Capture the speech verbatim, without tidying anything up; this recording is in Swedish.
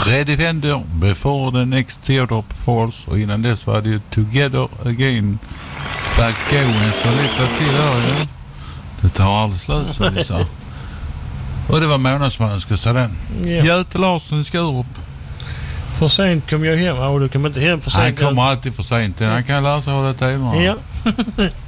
Ready Fender, Before the Next Teardrop Falls, och innan dess var det ju Together Again, Back Going, så lite till där, ja. Det tar aldrig slut, så vi sa. Och det var månadsmönska den. Ja. Göte Larsson i Skurup. För sent kom jag hem, och du kom inte hem för sent. Han kommer alltid för sent. Han kan lära sig hålla tiderna. Ja.